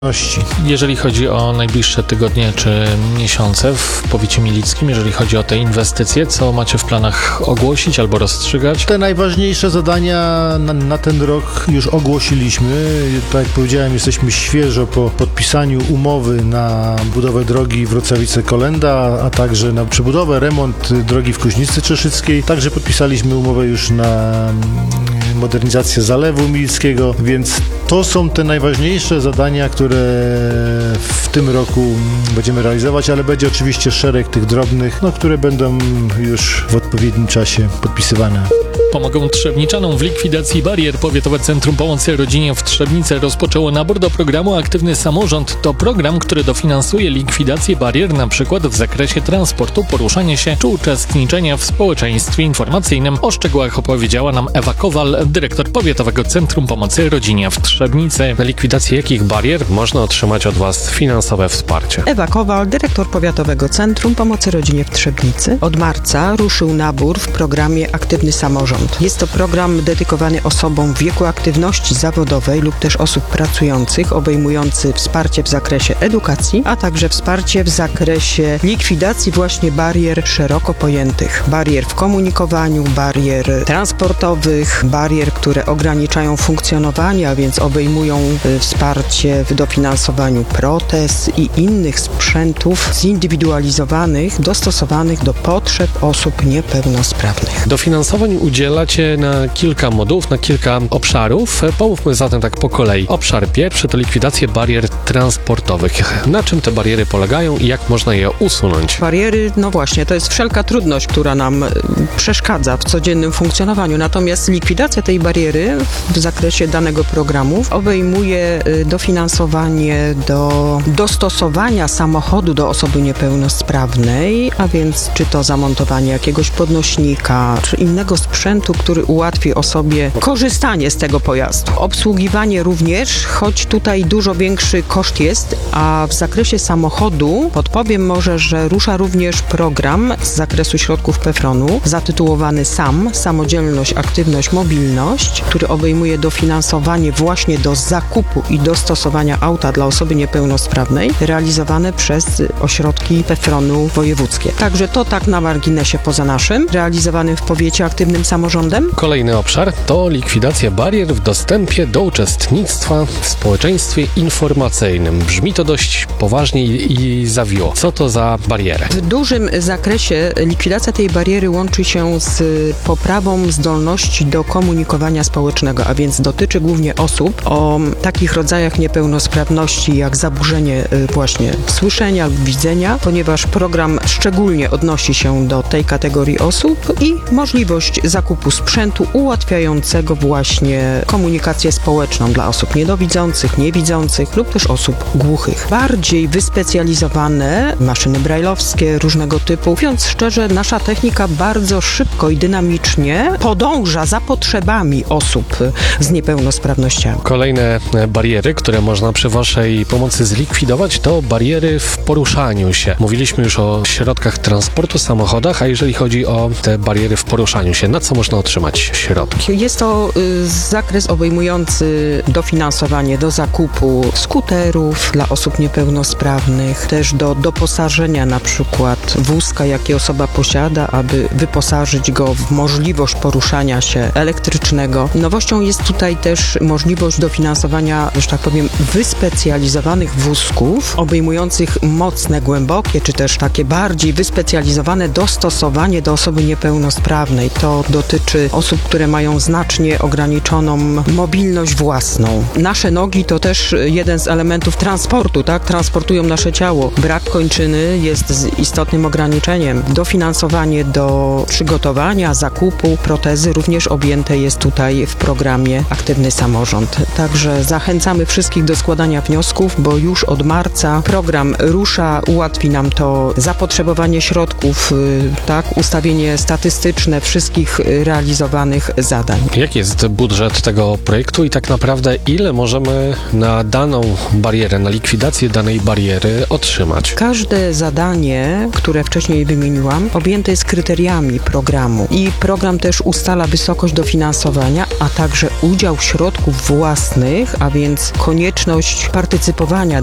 Jeżeli chodzi o najbliższe tygodnie czy miesiące w powiecie mielickim, jeżeli chodzi o te inwestycje, co macie w planach ogłosić albo rozstrzygać? Te najważniejsze zadania na ten rok już ogłosiliśmy. Tak jak powiedziałem, jesteśmy świeżo po podpisaniu umowy na budowę drogi Wrocławice-Kolenda, a także na przebudowę, remont drogi w Kuźnicy Czeszyckiej. Także podpisaliśmy umowę już na modernizację Zalewu Milickiego, więc to są te najważniejsze zadania, które w tym roku będziemy realizować, ale będzie oczywiście szereg tych drobnych, które będą już w odpowiednim czasie podpisywane. Pomogą Trzebniczanom w likwidacji barier. Powiatowe Centrum Pomocy Rodzinie w Trzebnicy rozpoczęło nabór do programu Aktywny Samorząd. To program, który dofinansuje likwidację barier, np. w zakresie transportu, poruszania się czy uczestniczenia w społeczeństwie informacyjnym. O szczegółach opowiedziała nam Ewa Kowal, dyrektor Powiatowego Centrum Pomocy Rodzinie w Trzebnicy. Na likwidację jakich barier można otrzymać od Was finansowe wsparcie? Ewa Kowal, dyrektor Powiatowego Centrum Pomocy Rodzinie w Trzebnicy. Od marca ruszył nabór w programie Aktywny Samorząd. Jest to program dedykowany osobom w wieku aktywności zawodowej lub też osób pracujących, obejmujący wsparcie w zakresie edukacji, a także wsparcie w zakresie likwidacji właśnie barier szeroko pojętych. Barier w komunikowaniu, barier transportowych, barier, które ograniczają funkcjonowanie, a więc obejmują wsparcie w dofinansowaniu protez i innych sprzętów zindywidualizowanych, dostosowanych do potrzeb osób niepełnosprawnych. Dofinansowań udzielacie na kilka modułów, na kilka obszarów. Pomówmy zatem tak po kolei. Obszar pierwszy to likwidacja barier transportowych. Na czym te bariery polegają i jak można je usunąć? Bariery, właśnie, to jest wszelka trudność, która nam przeszkadza w codziennym funkcjonowaniu. Natomiast likwidacja tej bariery w zakresie danego programu obejmuje dofinansowanie do dostosowania samochodu do osoby niepełnosprawnej, a więc czy to zamontowanie jakiegoś podnośnika, czy innego sprzętu, który ułatwi osobie korzystanie z tego pojazdu. Obsługiwanie również, choć tutaj dużo większy koszt jest, a w zakresie samochodu podpowiem może, że rusza również program z zakresu środków PFRON-u zatytułowany SAM, Samodzielność, Aktywność, Mobilność, który obejmuje dofinansowanie właśnie do zakupu i dostosowania auta dla osoby niepełnosprawnej realizowane przez ośrodki PFRON-u wojewódzkie. Także to tak na marginesie poza naszym, realizowanym w powiecie aktywnym samorządem. Kolejny obszar to likwidacja barier w dostępie do uczestnictwa w społeczeństwie informacyjnym. Brzmi to dość poważnie i zawiło. Co to za bariery? W dużym zakresie likwidacja tej bariery łączy się z poprawą zdolności do komunikowania społecznego, a więc dotyczy głównie osób o takich rodzajach niepełnosprawności jak zaburzenie właśnie słyszenia lub widzenia, ponieważ program szczególnie odnosi się do tej kategorii osób i możliwość zakupu sprzętu ułatwiającego właśnie komunikację społeczną dla osób niedowidzących, niewidzących lub też osób głuchych. Bardziej wyspecjalizowane maszyny brajlowskie różnego typu. Mówiąc szczerze, nasza technika bardzo szybko i dynamicznie podąża za potrzebami osób z niepełnosprawnościami. Kolejne bariery, które można przy Waszej pomocy zlikwidować, to bariery w poruszaniu się. Mówiliśmy już o środkach transportu, samochodach, a jeżeli chodzi o te bariery w poruszaniu się, na co można otrzymać środki? Jest to zakres obejmujący dofinansowanie do zakupu skuterów dla osób niepełnosprawnych, też do doposażenia na przykład wózka, jaki osoba posiada, aby wyposażyć go w możliwość poruszania się elektrycznego. Nowością jest tutaj też możliwość dofinansowania, że tak powiem, wyspecjalizowanych wózków, obejmujących mocne, głębokie, czy też takie bardziej wyspecjalizowane dostosowanie do osoby niepełnosprawnej. To dotyczy osób, które mają znacznie ograniczoną mobilność własną. Nasze nogi to też jeden z elementów transportu, tak? Transportują nasze ciało. Brak kończyny jest istotnym ograniczeniem. Dofinansowanie do przygotowania, zakupu protezy również objęte jest tutaj w programie Aktywny Samorząd. Także zachęcamy wszystkich do składania wniosków, bo już od marca program rusza, ułatwi nam to zapotrzebowanie środków, tak? Ustawienie statystyczne wszystkich realizowanych zadań. Jaki jest budżet tego projektu i tak naprawdę ile możemy na daną barierę, na likwidację danej bariery otrzymać? Każde zadanie, które wcześniej wymieniłam, objęte jest kryteriami programu i program też ustala wysokość dofinansowania, a także udział środków własnych, a więc konieczność partycypowania